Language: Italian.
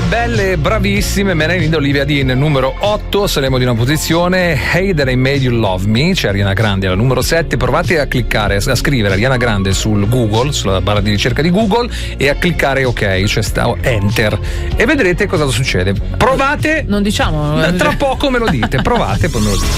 belle, bravissime, Melanie Olivia Dean, numero 8, saliamo di una posizione. Hey That I Made You Love Me, c'è Ariana Grande alla numero 7. Provate a cliccare, a scrivere Ariana Grande sul Google, sulla barra di ricerca di Google, e a cliccare ok, cioè enter, e vedrete cosa succede. Provate, non diciamo, tra poco me lo dite, provate, poi me lo dite.